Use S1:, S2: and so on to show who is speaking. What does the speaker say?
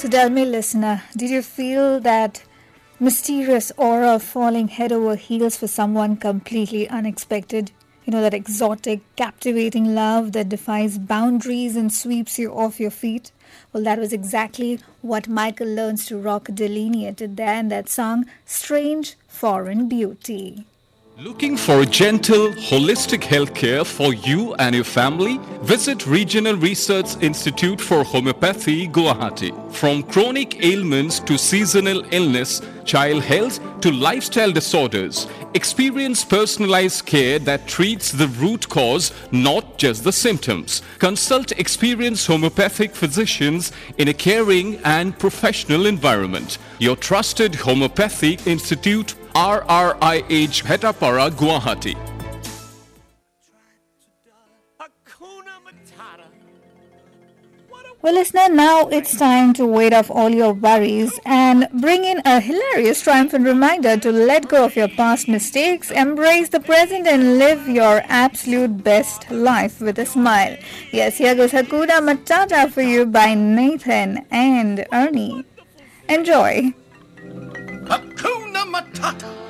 S1: So tell me, listener, did you feel that mysterious aura of falling head over heels for someone completely unexpected? You know, that exotic, captivating love that defies boundaries and sweeps you off your feet? Well, that was exactly what Michael Learns to Rock delineated there in that song, Strange Foreign Beauty.
S2: Looking for gentle, holistic healthcare for you and your family? Visit Regional Research Institute for Homeopathy, Guwahati. From chronic ailments to seasonal illness, child health to lifestyle disorders, experience personalized care that treats the root cause, not just the symptoms. Consult experienced homeopathic physicians in a caring and professional environment. Your trusted Homeopathy Institute, RRIH, Hetapara, Guwahati.
S1: Well, listener, now it's time to wade off all your worries and bring in a hilarious, triumphant reminder to let go of your past mistakes, embrace the present, and live your absolute best life with a smile. Yes, here goes Hakuna Matata for you by Nathan and Ernie. Enjoy.
S3: Hakuna Matata.